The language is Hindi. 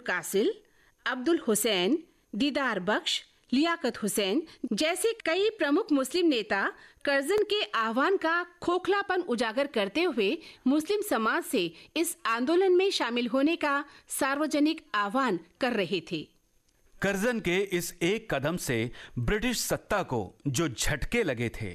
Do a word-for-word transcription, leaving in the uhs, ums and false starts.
कासिल, अब्दुल हुसैन, दीदार बख्श, लियाकत हुसैन जैसे कई प्रमुख मुस्लिम नेता कर्जन के आह्वान का खोखलापन उजागर करते हुए मुस्लिम समाज से इस आंदोलन में शामिल होने का सार्वजनिक आह्वान कर रहे थे। कर्जन के इस एक कदम से ब्रिटिश सत्ता को जो झटके लगे थे